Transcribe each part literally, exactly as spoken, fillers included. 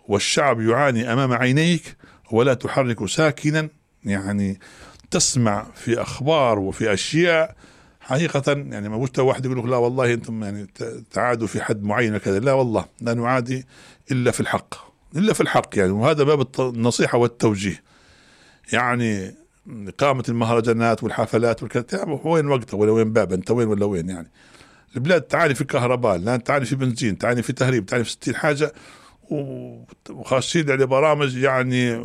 والشعب يعاني أمام عينيك ولا تحرك ساكنا، يعني تسمع في أخبار وفي أشياء حقيقة يعني ما وجدت واحد يقول لك لا والله أنتم يعني تعادوا في حد معين كذا، لا والله لا نعادي إلا في الحق، إلا في الحق يعني. وهذا باب النصيحة والتوجيه. يعني إقامة المهرجانات والحفلات والكلام وين وقتها ولا وين باب، أنت وين ولا وين؟ يعني البلاد تعاني في كهرباء، لا تعاني في بنزين، تعاني في تهريب، تعاني في ستين حاجة، وخاصين على برامج يعني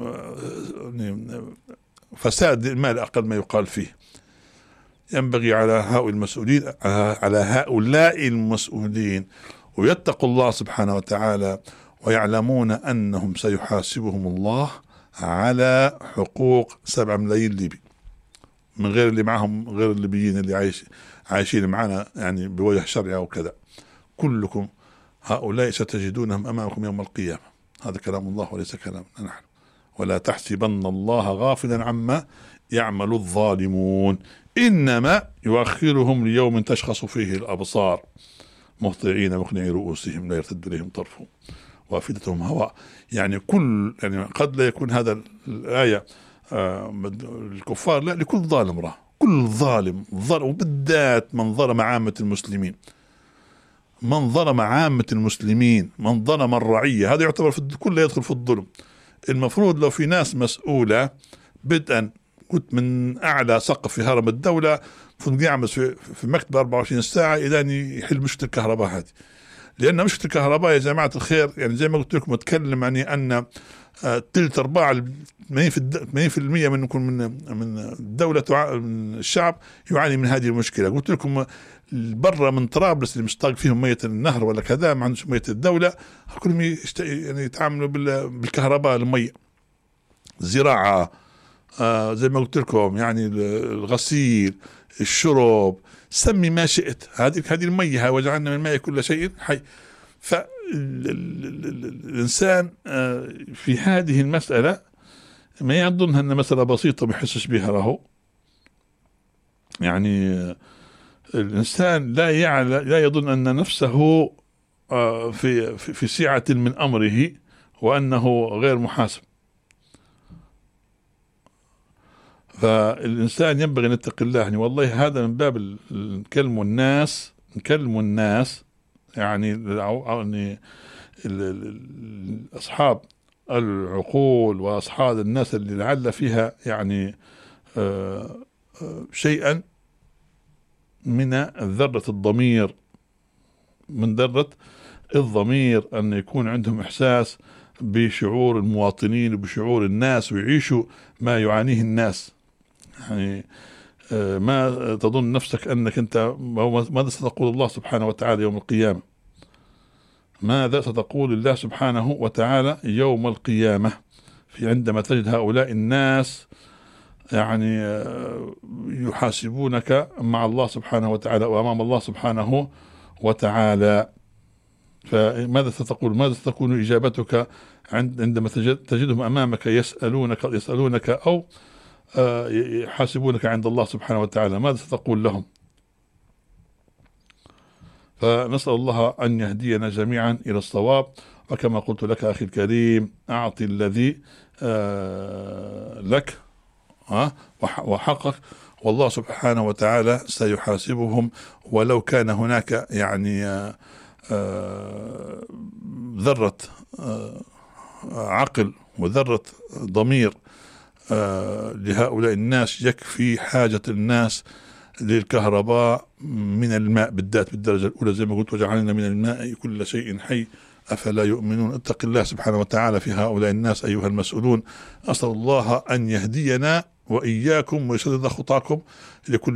فساد المال أقل ما يقال فيه. ينبغي على هؤلاء المسؤولين على هؤلاء المسؤولين ويتقوا الله سبحانه وتعالى ويعلمون أنهم سيحاسبهم الله على حقوق سبعة ملايين ليبي، من غير اللي معهم، غير الليبيين اللي عايش عايشين معنا يعني بوجه شرعي أو كذا. كلكم هؤلاء ستجدونهم أمامكم يوم القيامة. هذا كلام الله وليس كلامنا نحن. ولا تحسبن الله غافلا عما يعمل الظالمون، إنما يؤخرهم ليوم تشخص فيه الأبصار مهطعين مقنعي رؤوسهم لا يرتد إليهم طرفهم وأفئدتهم هواء. يعني كل يعني قد لا يكون هذا الآية آه الكفار، لا، لكل ظالم راه، كل ظالم ظلم، وبالذات من ظلم عامة المسلمين، من ظلم عامة المسلمين، من ظلم الرعية، هذا يعتبر في كله يدخل في الظلم. المفروض لو في ناس مسؤولة بدءا كنت من أعلى سقف في هرم الدولة المفروض يعمل في في مكتب أربعة وعشرين ساعة إلى يحل مشكلة الكهرباء هذه، لأن مشكلة الكهرباء يا جماعة الخير يعني زي ما قلت لكم أتكلم يعني أن تلت أرباع ثمانين في المية من من من الدولة من الشعب يعاني من هذه المشكلة. قلت لكم برا من طرابلس اللي مشتاق فيهم مية النهر ولا كذا ما عندوش مية الدولة، كلهم يعني يتعاملوا بالكهرباء المية. الزراعة آه زي ما قلت لكم يعني الغسيل، الشرب، سمي ما شئت، هذه هذه المية وجعلنا من الماء كل شيء حي. فالإنسان آه في هذه المسألة ما يظنها أن مسألة بسيطة ما يحسش بها له. يعني آه الإنسان لا يعلم لا يظن أن نفسه آه في في سعة من أمره وأنه غير محاسب. فالإنسان ينبغي أن يتقي الله. يعني والله هذا من باب نكلم الناس نكلم الناس يعني يعني أصحاب العقول وأصحاب الناس اللي لعل فيها يعني آه آه شيئا من ذرة الضمير، من ذرة الضمير، أن يكون عندهم إحساس بشعور المواطنين وبشعور الناس ويعيشوا ما يعانيه الناس. يعني ما تظن نفسك أنك أنت ماذا ستقول الله سبحانه وتعالى يوم القيامة؟ ماذا ستقول الله سبحانه وتعالى يوم القيامة في عندما تجد هؤلاء الناس يعني يحاسبونك مع الله سبحانه وتعالى وأمام الله سبحانه وتعالى؟ فماذا ستقول؟ ماذا ستكون إجابتك عندما تجدهم أمامك يسألونك يسألونك أو يحاسبونك عند الله سبحانه وتعالى؟ ماذا ستقول لهم؟ فنسأل الله أن يهدينا جميعا إلى الصواب. وكما قلت لك أخي الكريم، أعطي الذي لك وحقك، والله سبحانه وتعالى سيحاسبهم. ولو كان هناك يعني ذرة عقل وذرة ضمير لهؤلاء الناس، يكفي حاجة الناس للكهرباء من الماء بالذات بالدرجة الأولى زي ما قلت وجعلنا من الماء كل شيء حي أفلا يؤمنون. اتق الله سبحانه وتعالى في هؤلاء الناس أيها المسؤولون. أسأل الله أن يهدينا وإياكم ويسدد خطاكم لكل